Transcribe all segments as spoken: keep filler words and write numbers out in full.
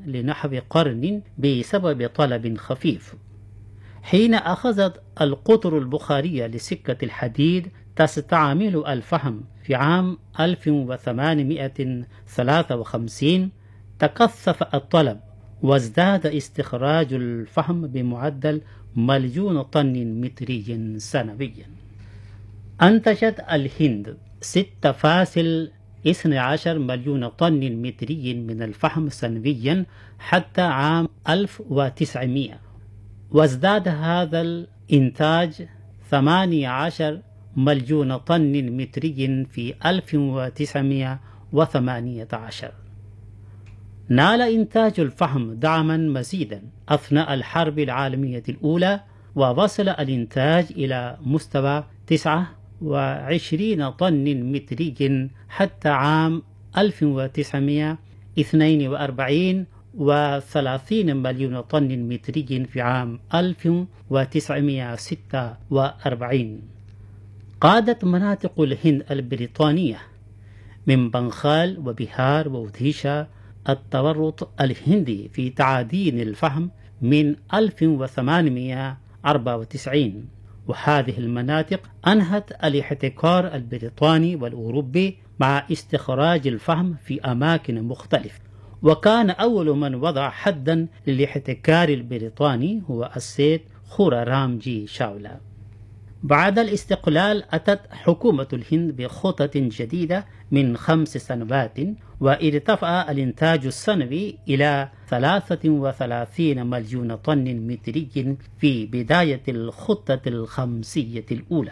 لنحو قرن بسبب طلب خفيف. حين أخذت القطر البخارية لسكة الحديد تستعمل الفحم في عام ألف وثمانمائة وثلاثة وخمسين تكثف الطلب وازداد استخراج الفحم بمعدل مليون طن متري سنويا. أنتجت الهند ستة فاصلة اثني عشر مليون طن متري من الفحم سنويا حتى عام ألف وتسعمائة، وازداد هذا الإنتاج ثمانية عشر مليون طن متري في ألف وتسعمائة وثمانية عشر. نال إنتاج الفحم دعما مزيدا أثناء الحرب العالمية الأولى، ووصل الإنتاج إلى مستوى تسعة وعشرين طن متري حتى عام ألف وتسعمائة واثنين وأربعين وثلاثين مليون طن متري في عام ألف وتسعمائة وستة وأربعين. قادت مناطق الهند البريطانية من بنغال وبيهار وأوديشا التورط الهندي في تعدين الفحم من ألف وثمانمائة وأربعة وتسعين، وهذه المناطق أنهت الاحتكار البريطاني والأوروبي مع استخراج الفحم في أماكن مختلفة. وكان أول من وضع حدا للاحتكار البريطاني هو السيد خورارام جي شاولا. بعد الاستقلال أتت حكومة الهند بخطط جديدة من خمس سنوات، وارتفع الإنتاج السنوي إلى ثلاثة وثلاثين مليون طن متري في بداية الخطة الخمسية الأولى.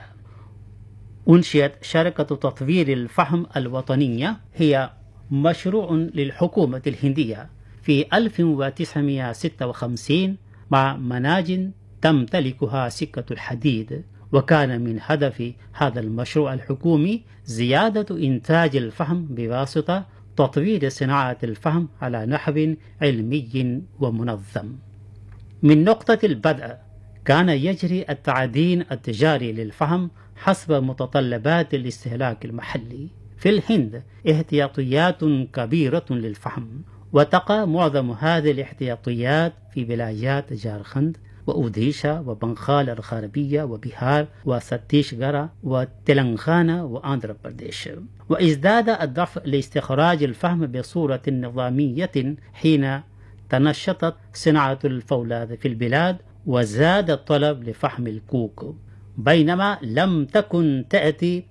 أنشئت شركة تطوير الفحم الوطنية، هي مشروع للحكومة الهندية في ألف وتسعمائة وستة وخمسين مع مناج تمتلكها سكة الحديد، وكان من هدف هذا المشروع الحكومي زيادة إنتاج الفحم بواسطة تطوير صناعة الفحم على نحو علمي ومنظم. من نقطة البدء كان يجري التعدين التجاري للفحم حسب متطلبات الاستهلاك المحلي. في الهند احتياطيات كبيرة للفحم، وتقع معظم هذه الاحتياطيات في ولايات جارخند وأوديشا وبنغال الغربية وبيهار وساتيشغرا وتلنغانا وآندرا برديش. وازداد الدفع لاستخراج الفحم بصورة نظامية حين تنشطت صناعة الفولاذ في البلاد، وزاد الطلب لفحم الكوك، بينما لم تكن تأتي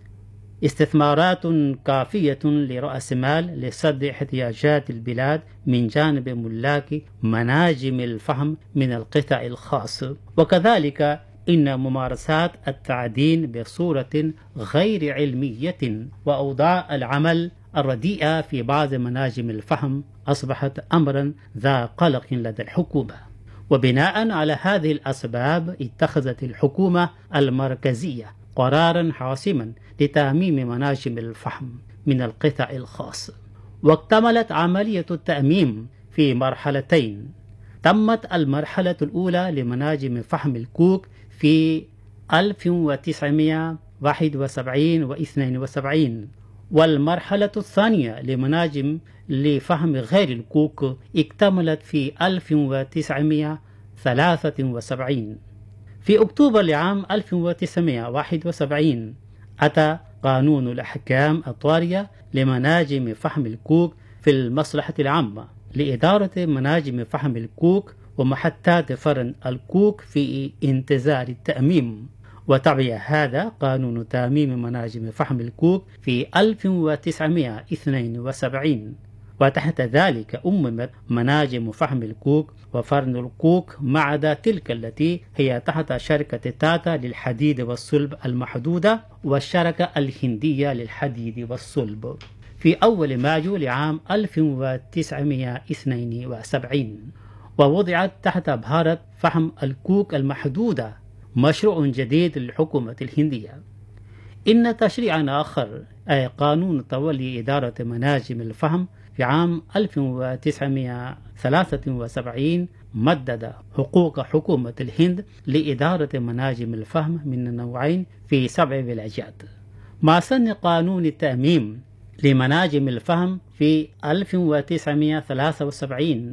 استثمارات كافية لرأس مال لسد احتياجات البلاد من جانب ملاك مناجم الفحم من القطاع الخاص. وكذلك إن ممارسات التعدين بصورة غير علمية وأوضاع العمل الرديئة في بعض مناجم الفحم أصبحت أمرا ذا قلق لدى الحكومة. وبناء على هذه الأسباب اتخذت الحكومة المركزية قرارا حاسما لتأميم مناجم الفحم من القطاع الخاص. واكتملت عملية التأميم في مرحلتين. تمت المرحلة الأولى لمناجم فحم الكوك في ألف وتسعمائة وواحد وسبعين واثنين وسبعين، والمرحلة الثانية لمناجم لفحم غير الكوك اكتملت في ألف وتسعمائة وثلاثة وسبعين. في أكتوبر لعام ألف وتسعمائة وواحد وسبعين أتى قانون الأحكام الطارئة لمناجم فحم الكوك في المصلحة العامة لإدارة مناجم فحم الكوك ومحطات فرن الكوك في انتظار التأميم. وتبع هذا قانون تأميم مناجم فحم الكوك في ألف وتسعمائة واثنين وسبعين، وتحت ذلك أممت مناجم فحم الكوك وفرن الكوك ما عدا تلك التي هي تحت شركة تاتا للحديد والصلب المحدودة والشركة الهندية للحديد والصلب في أول مايو لعام ألف وتسعمائة واثنين وسبعين، ووضعت تحت بهارة فحم الكوك المحدودة مشروع جديد للحكومة الهندية. إن تشريعا آخر أي قانون تولي إدارة مناجم الفحم في عام ألف وتسعمائة وثلاثة وسبعين مدد حقوق حكومة الهند لإدارة مناجم الفحم من النوعين في سبع ولايات. مع سن قانون التأميم لمناجم الفحم في ألف وتسعمائة وثلاثة وسبعين